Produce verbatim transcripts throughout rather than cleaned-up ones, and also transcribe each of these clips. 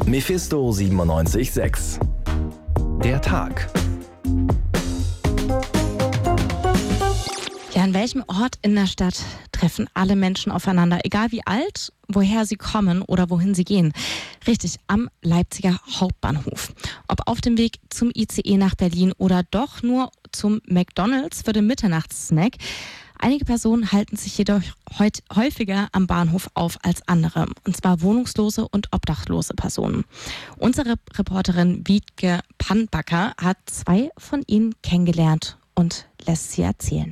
Mephisto siebenundneunzig Komma sechs. Der Tag. Ja, an welchem Ort in der Stadt treffen alle Menschen aufeinander, egal wie alt, woher sie kommen oder wohin sie gehen? Richtig, am Leipziger Hauptbahnhof. Ob auf dem Weg zum I C E nach Berlin oder doch nur zum McDonald's für den Mitternachtssnack. Einige Personen halten sich jedoch heut häufiger am Bahnhof auf als andere, und zwar wohnungslose und obdachlose Personen. Unsere Reporterin Wiebke Pannbacker hat zwei von ihnen kennengelernt und lässt sie erzählen.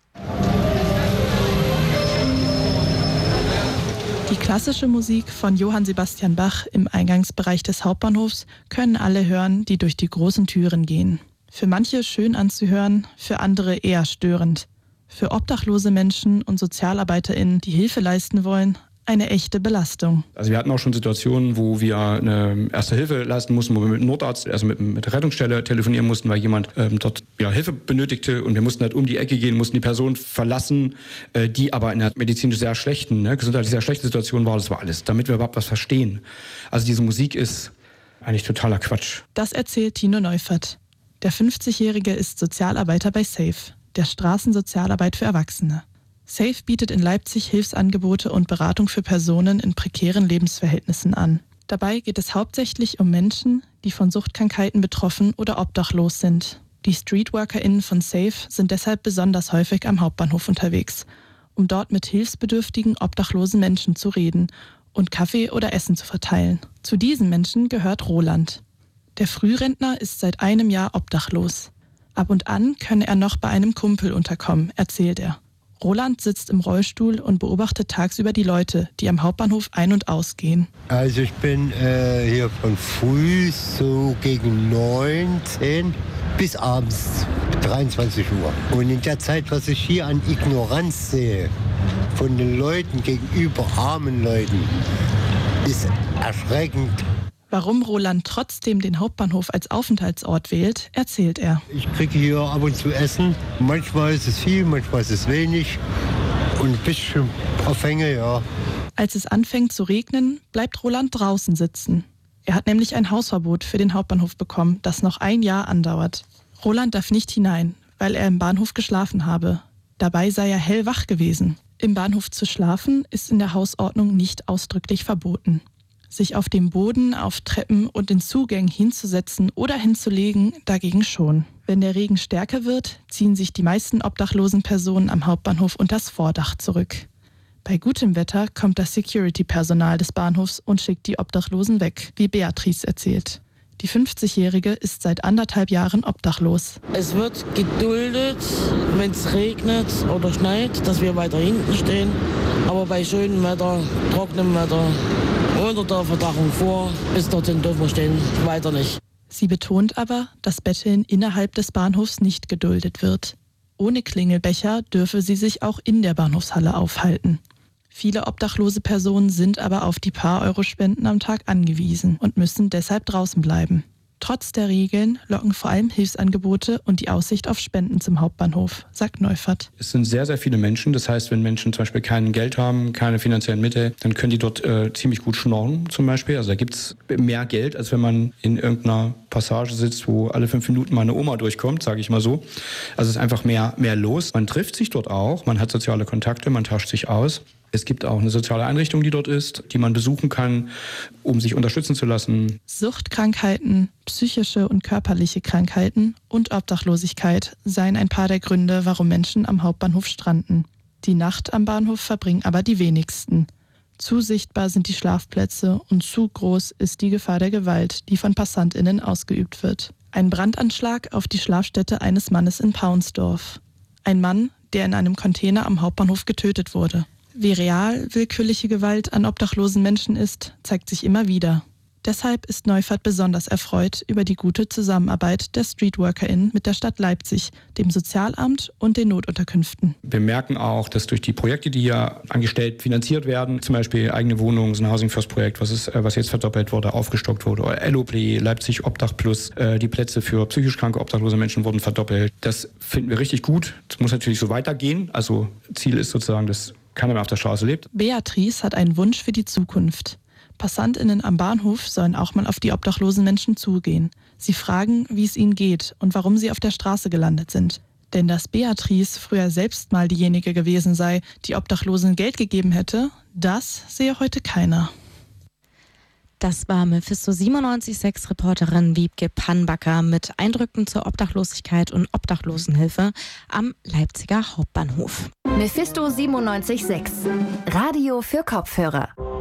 Die klassische Musik von Johann Sebastian Bach im Eingangsbereich des Hauptbahnhofs können alle hören, die durch die großen Türen gehen. Für manche schön anzuhören, für andere eher störend. Für obdachlose Menschen und SozialarbeiterInnen, die Hilfe leisten wollen, eine echte Belastung. Also wir hatten auch schon Situationen, wo wir eine Erste Hilfe leisten mussten, wo wir mit dem Notarzt, also mit, mit der Rettungsstelle telefonieren mussten, weil jemand ähm, dort ja, Hilfe benötigte, und wir mussten halt um die Ecke gehen, mussten die Person verlassen, äh, die aber in einer medizinisch sehr schlechten, ne, gesundheitlich sehr schlechten Situation war. Das war alles, damit wir überhaupt was verstehen. Also diese Musik ist eigentlich totaler Quatsch. Das erzählt Tino Neufert. Der fünfzigjährige ist Sozialarbeiter bei SAFE, der Straßensozialarbeit für Erwachsene. SAFE bietet in Leipzig Hilfsangebote und Beratung für Personen in prekären Lebensverhältnissen an. Dabei geht es hauptsächlich um Menschen, die von Suchtkrankheiten betroffen oder obdachlos sind. Die StreetworkerInnen von SAFE sind deshalb besonders häufig am Hauptbahnhof unterwegs, um dort mit hilfsbedürftigen, obdachlosen Menschen zu reden und Kaffee oder Essen zu verteilen. Zu diesen Menschen gehört Roland. Der Frührentner ist seit einem Jahr obdachlos. Ab und an könne er noch bei einem Kumpel unterkommen, erzählt er. Roland sitzt im Rollstuhl und beobachtet tagsüber die Leute, die am Hauptbahnhof ein- und ausgehen. Also ich bin äh, hier von früh so gegen neun, zehn bis abends dreiundzwanzig Uhr. Und in der Zeit, was ich hier an Ignoranz sehe von den Leuten gegenüber armen Leuten, ist erschreckend. Warum Roland trotzdem den Hauptbahnhof als Aufenthaltsort wählt, erzählt er. Ich kriege hier ab und zu Essen. Manchmal ist es viel, manchmal ist es wenig. Und ein bisschen Aufhänge, ja. Als es anfängt zu regnen, bleibt Roland draußen sitzen. Er hat nämlich ein Hausverbot für den Hauptbahnhof bekommen, das noch ein Jahr andauert. Roland darf nicht hinein, weil er im Bahnhof geschlafen habe. Dabei sei er hellwach gewesen. Im Bahnhof zu schlafen ist in der Hausordnung nicht ausdrücklich verboten. Sich auf dem Boden, auf Treppen und in Zugängen hinzusetzen oder hinzulegen, dagegen schon. Wenn der Regen stärker wird, ziehen sich die meisten obdachlosen Personen am Hauptbahnhof unters Vordach zurück. Bei gutem Wetter kommt das Security-Personal des Bahnhofs und schickt die Obdachlosen weg, wie Beatrice erzählt. Die fünfzigjährige ist seit anderthalb Jahren obdachlos. Es wird geduldet, wenn es regnet oder schneit, dass wir weiter hinten stehen. Aber bei schönem Wetter, trockenem Wetter, unter der Verdachung vor, bis dorthin dürfen wir stehen, weiter nicht. Sie betont aber, dass Betteln innerhalb des Bahnhofs nicht geduldet wird. Ohne Klingelbecher dürfe sie sich auch in der Bahnhofshalle aufhalten. Viele obdachlose Personen sind aber auf die paar Euro-Spenden am Tag angewiesen und müssen deshalb draußen bleiben. Trotz der Regeln locken vor allem Hilfsangebote und die Aussicht auf Spenden zum Hauptbahnhof, sagt Neufert. Es sind sehr, sehr viele Menschen. Das heißt, wenn Menschen zum Beispiel kein Geld haben, keine finanziellen Mittel, dann können die dort äh, ziemlich gut schnorren zum Beispiel. Also da gibt es mehr Geld, als wenn man in irgendeiner Passage sitzt, wo alle fünf Minuten mal eine Oma durchkommt, sage ich mal so. Also es ist einfach mehr, mehr los. Man trifft sich dort auch, man hat soziale Kontakte, man tauscht sich aus. Es gibt auch eine soziale Einrichtung, die dort ist, die man besuchen kann, um sich unterstützen zu lassen. Suchtkrankheiten, psychische und körperliche Krankheiten und Obdachlosigkeit seien ein paar der Gründe, warum Menschen am Hauptbahnhof stranden. Die Nacht am Bahnhof verbringen aber die wenigsten. Zu sichtbar sind die Schlafplätze und zu groß ist die Gefahr der Gewalt, die von PassantInnen ausgeübt wird. Ein Brandanschlag auf die Schlafstätte eines Mannes in Paunsdorf. Ein Mann, der in einem Container am Hauptbahnhof getötet wurde. Wie real willkürliche Gewalt an obdachlosen Menschen ist, zeigt sich immer wieder. Deshalb ist Neufert besonders erfreut über die gute Zusammenarbeit der StreetworkerInnen mit der Stadt Leipzig, dem Sozialamt und den Notunterkünften. Wir merken auch, dass durch die Projekte, die hier angestellt finanziert werden, zum Beispiel eigene Wohnungen, so ein Housing First Projekt, was, ist, was jetzt verdoppelt wurde, aufgestockt wurde, oder L O P, Leipzig Obdach Plus, die Plätze für psychisch kranke, obdachlose Menschen wurden verdoppelt. Das finden wir richtig gut. Das muss natürlich so weitergehen. Also Ziel ist sozusagen, dass keiner mehr auf der Straße lebt. Beatrice hat einen Wunsch für die Zukunft. PassantInnen am Bahnhof sollen auch mal auf die obdachlosen Menschen zugehen. Sie fragen, wie es ihnen geht und warum sie auf der Straße gelandet sind. Denn dass Beatrice früher selbst mal diejenige gewesen sei, die Obdachlosen Geld gegeben hätte, das sehe heute keiner. Das war Mephisto siebenundneunzig Komma sechs Reporterin Wiebke Pannbacker mit Eindrücken zur Obdachlosigkeit und Obdachlosenhilfe am Leipziger Hauptbahnhof. Mephisto siebenundneunzig Komma sechs. Radio für Kopfhörer.